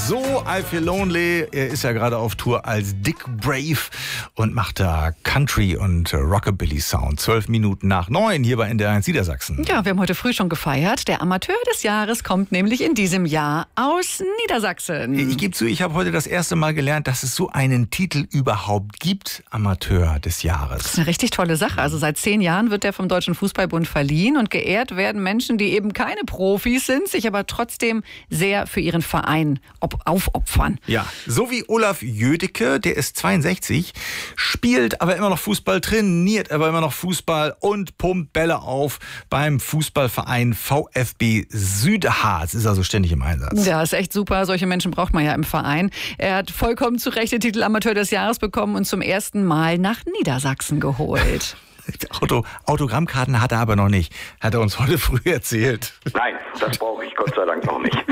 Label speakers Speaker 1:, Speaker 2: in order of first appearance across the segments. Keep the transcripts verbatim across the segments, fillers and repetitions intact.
Speaker 1: So, I Feel Lonely. Er ist ja gerade auf Tour als Dick Brave und macht da Country und Rockabilly Sound. Zwölf Minuten nach neun hier bei N D R eins Niedersachsen.
Speaker 2: Ja, wir haben heute früh schon gefeiert. Der Amateur des Jahres kommt nämlich in diesem Jahr aus Niedersachsen.
Speaker 1: Ich gebe zu, ich habe heute das erste Mal gelernt, dass es so einen Titel überhaupt gibt, Amateur des Jahres.
Speaker 2: Das ist eine richtig tolle Sache. Also seit zehn Jahren wird der vom Deutschen Fußballbund verliehen und geehrt werden Menschen, die eben keine Profis sind, sich aber trotzdem sehr für ihren Verein aufopfern.
Speaker 1: Ja, so wie Olaf Jödecke, der ist zweiundsechzig, spielt aber immer noch Fußball, trainiert aber immer noch Fußball und pumpt Bälle auf beim Fußballverein VfB Südharz. Ist also ständig im Einsatz.
Speaker 2: Ja, ist echt super. Solche Menschen braucht man ja im Verein. Er hat vollkommen zu Recht den Titel Amateur des Jahres bekommen und zum ersten Mal nach Niedersachsen geholt.
Speaker 1: Auto, Autogrammkarten hat er aber noch nicht. Hat er uns heute früh erzählt.
Speaker 3: Nein, das brauche ich Gott sei Dank noch nicht.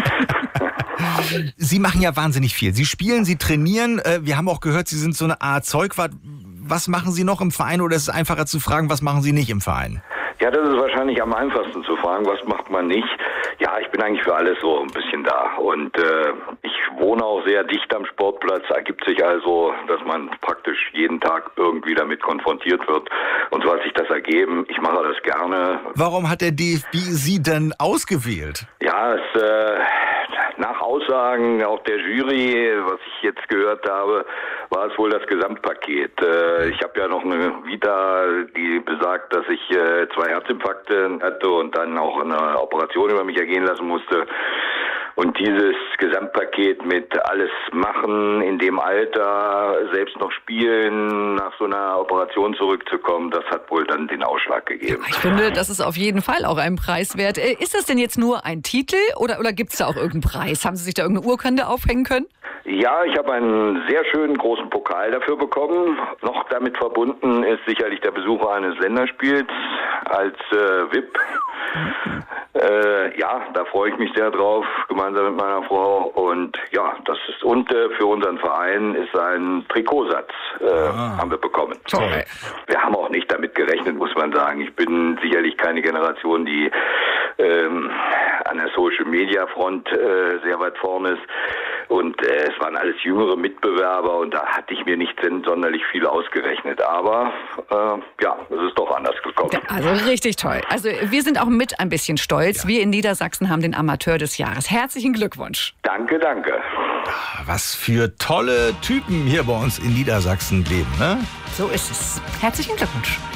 Speaker 1: Sie machen ja wahnsinnig viel. Sie spielen, Sie trainieren. Wir haben auch gehört, Sie sind so eine Art Zeugwart. Was machen Sie noch im Verein oder ist es einfacher zu fragen, was machen Sie nicht im Verein?
Speaker 3: Ja, das ist wahrscheinlich am einfachsten zu fragen, was macht man nicht. Ja, ich bin eigentlich für alles so ein bisschen da und äh, ich wohne auch sehr dicht am Sportplatz, ergibt sich also, dass man praktisch jeden Tag irgendwie damit konfrontiert wird und so hat sich das ergeben. Ich mache das gerne.
Speaker 1: Warum hat der D F B Sie denn ausgewählt?
Speaker 3: Ja, es äh, nach Aussagen auch der Jury, was ich jetzt gehört habe, war es wohl das Gesamtpaket. Äh, ich habe ja noch eine Vita, die besagt, dass ich äh, zwei Herzinfarkte hatte und dann auch eine Operation über mich ergehen lassen musste. Und dieses Gesamtpaket mit alles machen, in dem Alter, selbst noch spielen, nach so einer Operation zurückzukommen, das hat wohl dann den Ausschlag gegeben.
Speaker 2: Ich finde, das ist auf jeden Fall auch ein Preis wert. Ist das denn jetzt nur ein Titel oder, oder gibt es da auch irgendeinen Preis? Haben Sie sich da irgendeine Urkunde aufhängen können?
Speaker 3: Ja, ich habe einen sehr schönen großen Pokal dafür bekommen. Noch damit verbunden ist sicherlich der Besucher eines Länderspiels als äh, V I P. Mhm. Äh, ja, da freue ich mich sehr drauf, gemeinsam mit meiner Frau. Und ja, das ist und äh, für unseren Verein ist ein Trikotsatz äh, ah. haben wir bekommen.
Speaker 1: Toll.
Speaker 3: Wir haben auch nicht damit gerechnet, muss man sagen. Ich bin sicherlich keine Generation, die ähm, an der Social Media Front äh, sehr weit vorne ist. Und äh, es waren alles jüngere Mitbewerber und da hatte ich mir nicht sonderlich viel ausgerechnet. Aber äh, ja, es ist doch anders gekommen.
Speaker 2: Ja, also richtig toll. Also wir sind auch mit ein bisschen stolz. Ja. Wir in Niedersachsen haben den Amateur des Jahres. Herzlichen Glückwunsch.
Speaker 3: Danke, danke.
Speaker 1: Was für tolle Typen hier bei uns in Niedersachsen leben, ne?
Speaker 2: So ist es. Herzlichen Glückwunsch.